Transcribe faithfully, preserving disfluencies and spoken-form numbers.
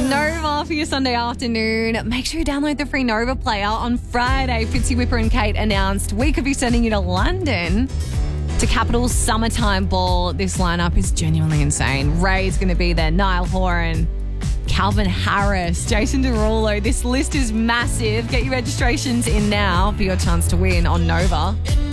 Nova for your Sunday afternoon. Make sure you download the free Nova player. On Friday, Fitzy Whipper and Kate announced we could be sending you to London to Capital's Summertime Ball. This lineup is genuinely insane. Ray's going to be there, Niall Horan, Calvin Harris, Jason Derulo. This list is massive. Get your registrations in now for your chance to win on Nova.